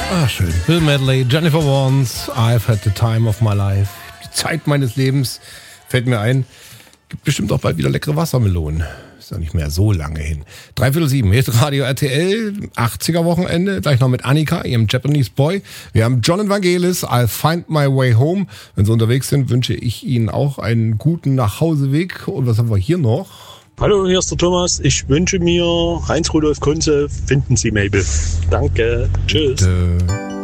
Ah, schön. Bill Medley, Jennifer Warnes, I've had the time of my life. Die Zeit meines Lebens, fällt mir ein. Gibt bestimmt auch bald wieder leckere Wassermelonen. Ist ja nicht mehr so lange hin. 6:45, hier ist Radio RTL, 80er-Wochenende. Gleich noch mit Annika, ihrem Japanese Boy. Wir haben John Evangelis, I'll find my way home. Wenn Sie unterwegs sind, wünsche ich Ihnen auch einen guten Nachhauseweg. Und was haben wir hier noch? Hallo, hier ist der Thomas. Ich wünsche mir Heinz Rudolf Kunze, finden Sie Mabel. Danke. Tschüss. Bitte.